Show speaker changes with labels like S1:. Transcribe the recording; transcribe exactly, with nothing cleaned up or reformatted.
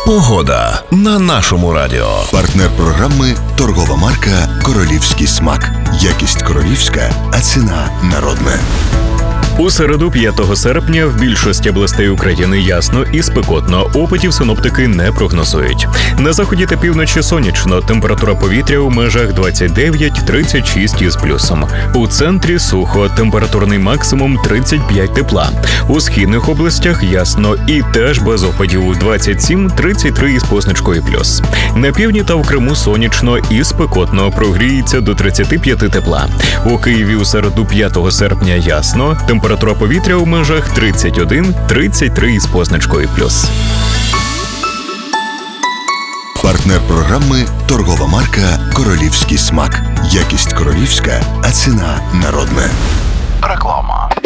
S1: Погода на нашому радіо.
S2: Партнер програми – торгова марка «Королівський смак». Якість королівська, а ціна народна.
S3: У середу, п'ятого серпня, в більшості областей України ясно і спекотно. Опадів синоптики не прогнозують. На заході та півночі сонячно. Температура повітря у межах двадцять дев'ять - тридцять шість із плюсом. У центрі сухо. Температурний максимум тридцять п'ять тепла. У східних областях ясно і теж без опадів двадцять сім - тридцять три із позначкою плюс. На півдні та в Криму сонячно і спекотно. Прогріється до тридцяти п'яти тепла. У Києві у середу, п'ятого серпня ясно. Температура повітря у межах тридцять один - тридцять три із позначкою плюс.
S2: Партнер програми – торгова марка «Королівський смак». Якість королівська, а ціна народна.
S1: Реклама.